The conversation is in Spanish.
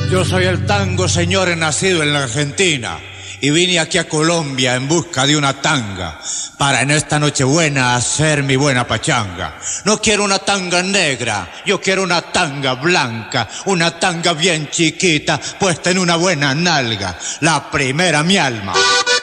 Yo soy el tango, señores, nacido en la Argentina. Y vine aquí a Colombia en busca de una tanga, para en esta Nochebuena hacer mi buena pachanga. No quiero una tanga negra, yo quiero una tanga blanca, una tanga bien chiquita, puesta en una buena nalga, la primera mi alma.